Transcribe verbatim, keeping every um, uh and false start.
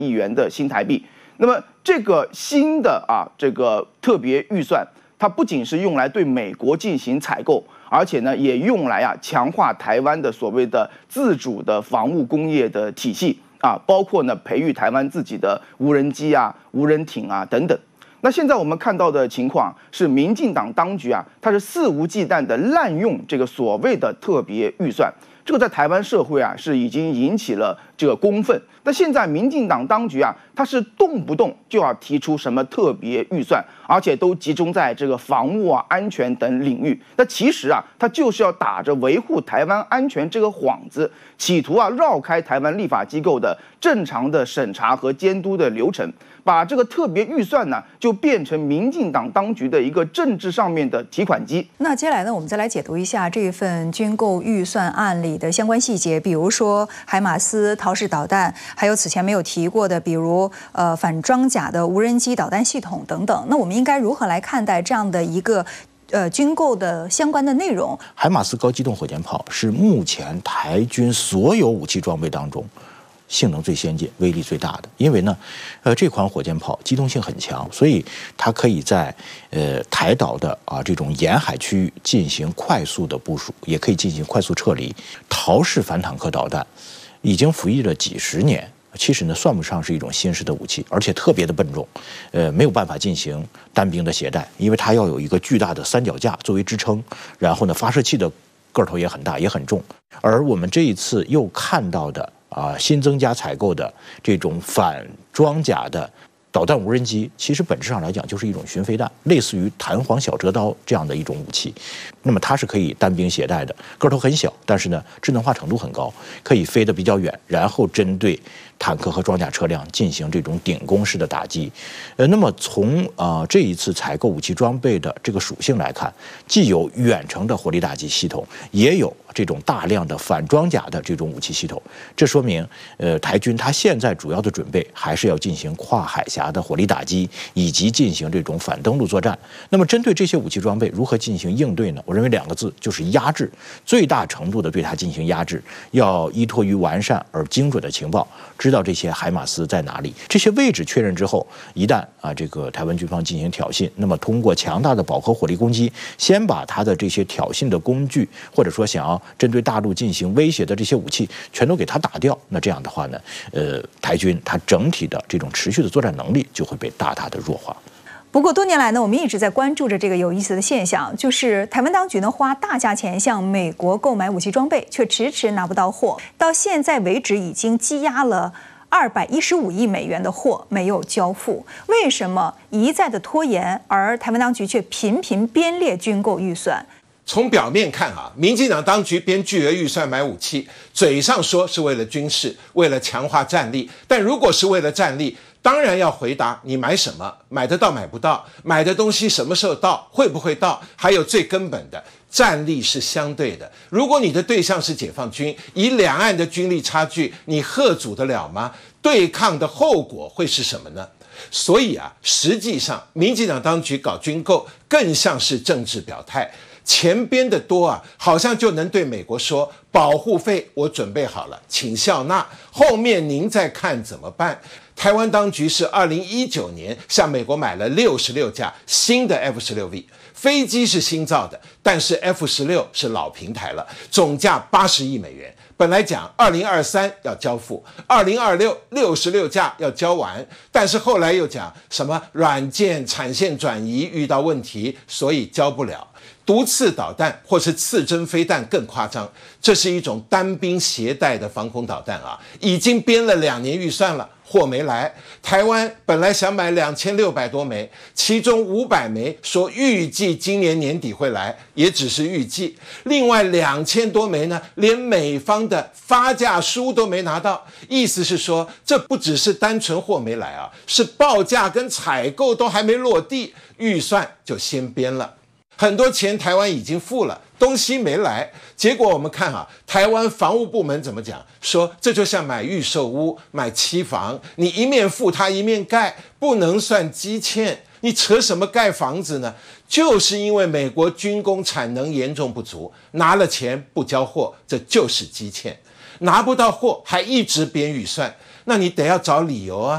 亿元的新台币。那么这个新的啊这个特别预算，它不仅是用来对美国进行采购，而且呢也用来啊强化台湾的所谓的自主的防务工业的体系啊，包括呢培育台湾自己的无人机啊、无人艇啊等等。那现在我们看到的情况是，民进党当局啊，它是肆无忌惮的滥用这个所谓的特别预算，这个在台湾社会啊是已经引起了这个公愤。那现在民进党当局啊，它是动不动就要提出什么特别预算，而且都集中在这个防务啊、安全等领域。那其实啊，它就是要打着维护台湾安全这个幌子，企图啊绕开台湾立法机构的正常的审查和监督的流程，把这个特别预算呢，就变成民进党当局的一个政治上面的提款机。 那接下来呢，我们再来解读一下这份军购预算案里的相关细节，比如说海马斯、陶式导弹，还有此前没有提过的，比如呃反装甲的无人机导弹系统等等。那我们应该如何来看待这样的一个呃军购的相关的内容？ 海马斯高机动火箭炮是目前台军所有武器装备当中性能最先进、威力最大的，因为呢，呃，这款火箭炮机动性很强，所以它可以在呃台岛的啊这种沿海区域进行快速的部署，也可以进行快速撤离。陶式反坦克导弹已经服役了几十年，其实呢算不上是一种新式的武器，而且特别的笨重，呃，没有办法进行单兵的携带，因为它要有一个巨大的三脚架作为支撑，然后呢，发射器的个头也很大，也很重。而我们这一次又看到的啊，新增加采购的这种反装甲的导弹无人机，其实本质上来讲就是一种巡飞弹，类似于弹簧小折刀这样的一种武器。那么它是可以单兵携带的，个头很小，但是呢智能化程度很高，可以飞得比较远，然后针对坦克和装甲车辆进行这种顶攻式的打击。呃，那么从啊、呃、这一次采购武器装备的这个属性来看，既有远程的火力打击系统，也有这种大量的反装甲的这种武器系统。这说明，呃，台军它现在主要的准备还是要进行跨海峡的火力打击，以及进行这种反登陆作战。那么针对这些武器装备如何进行应对呢？我认为两个字就是压制，最大程度的对它进行压制，要依托于完善而精准的情报，知道这些海马斯在哪里，这些位置确认之后，一旦啊这个台湾军方进行挑衅，那么通过强大的饱和火力攻击，先把它的这些挑衅的工具，或者说想要针对大陆进行威胁的这些武器，全都给它打掉。那这样的话呢，呃，台军它整体的这种持续的作战能力就会被大大的弱化。 不过多年来呢，我们一直在关注着这个有意思的现象，就是台湾当局呢花大价钱向美国购买武器装备，却迟迟拿不到货，到现在为止已经积压了二百一十五亿美元的货没有交付。为什么一再的拖延，而台湾当局却频频编列军购预算？ 从表面看啊，民进党当局编巨额预算买武器，嘴上说是为了军事，为了强化战力，但如果是为了战力，当然要回答你买什么，买得到买不到，买的东西什么时候到，会不会到，还有最根本的战力是相对的。如果你的对象是解放军，以两岸的军力差距，你吓阻得了吗？对抗的后果会是什么呢？所以啊，实际上民进党当局搞军购更像是政治表态，钱编得多啊，好像就能对美国说保护费我准备好了，请笑纳，后面您再看怎么办。台湾当局是二零一九年向美国买了六十六架新的 F 十六 V， 飞机是新造的，但是 F 十六 是老平台了，总价八十亿美元。本来讲二零二三要交付，二零二六六十六架要交完，但是后来又讲什么软件产线转移遇到问题，所以交不了。毒刺导弹或是刺针飞弹更夸张，这是一种单兵携带的防空导弹啊，已经编了两年预算了，货没来。台湾本来想买两千六百多枚，其中五百枚说预计今年年底会来，也只是预计。另外两千多枚呢，连美方的发价书都没拿到，意思是说，这不只是单纯货没来啊，是报价跟采购都还没落地，预算就先编了。很多钱台湾已经付了，东西没来，结果我们看啊，台湾防务部门怎么讲？说这就像买预售屋、买期房，你一面付他一面盖，不能算积欠。你扯什么盖房子呢？就是因为美国军工产能严重不足，拿了钱不交货，这就是积欠。拿不到货还一直编预算，那你得要找理由啊。